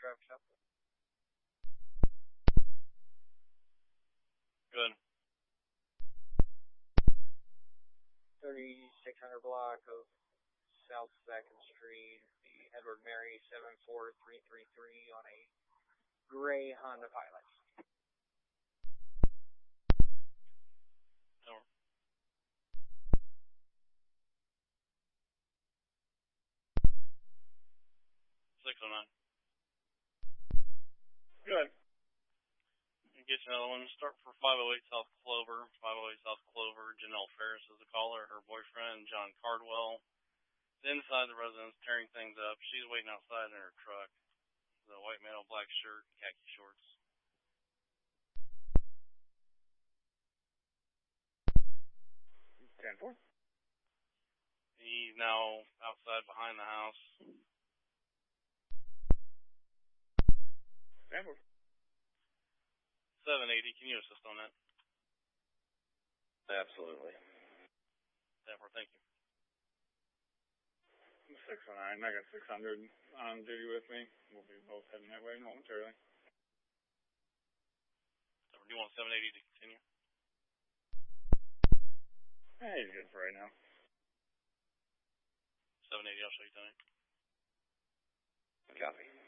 traffic stop. Good. 3600 block of South 2nd Street, the Edward Mary 74333 on a gray Honda Pilot. Over. 609. Good. Get you another one. Start for 508 South Clover. 508 South Clover. Janelle Ferris is the caller. Her boyfriend, John Cardwell, is inside the residence tearing things up. She's waiting outside in her truck. The white male, black shirt, khaki shorts. 10-4. He's now outside behind the house. 10-4. 780. Can you assist on that? Absolutely. 10-4. Thank you. 609. I got 600 on duty with me. We'll be both heading that way momentarily. So do you want 780 to continue? He's good for right now. 780. I'll show you tonight. Copy.